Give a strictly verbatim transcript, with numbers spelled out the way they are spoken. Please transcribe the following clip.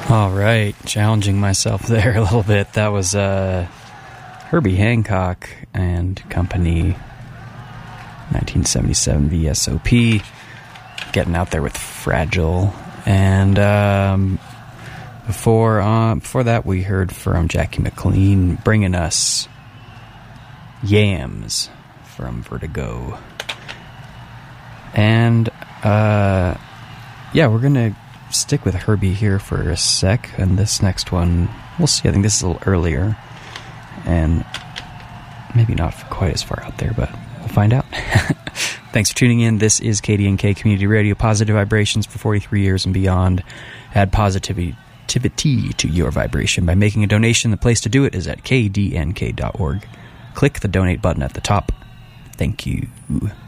All right, challenging myself there a little bit. That was uh, Herbie Hancock and Company, nineteen seventy-seven V S O P, getting out there with Fragile. And um, before uh, before that, we heard from Jackie McLean bringing us Yams from Vertigo. And uh, yeah, we're going to stick with Herbie here for a sec, and this next one, we'll see. I think this is a little earlier, and maybe not quite as far out there, but we'll find out. Thanks for tuning in. This is K D N K Community Radio, positive vibrations for forty-three years and beyond. Add positivity to your vibration by making a donation. The place to do it is at k d n k dot org. Click the donate button at the top. Thank you.